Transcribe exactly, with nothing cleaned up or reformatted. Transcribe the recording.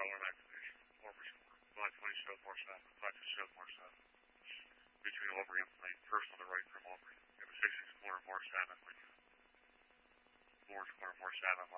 alarm activation. Former score. five twenty-seven more seven. five twenty-seven more seven. Between Aubrey and Plain. First on the right from Aubrey. You have a six six corner more seven with you. Orange corner more seven.